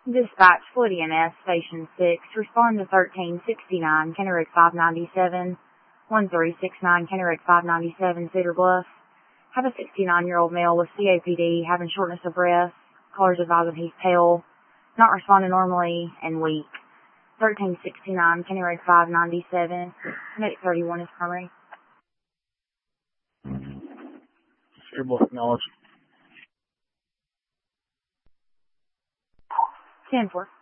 Dispatch Floridian S Station 6. Respond to 1369, Kennewick 597. 1369, Kennewick 597, Cedar Bluff. Have a 69-year-old male with COPD having shortness of breath. Callers advising he's pale, not responding normally, and weak. 1369, Kennewick 597. Medic 31 is primary. Cedar Bluff, acknowledge. 10-4.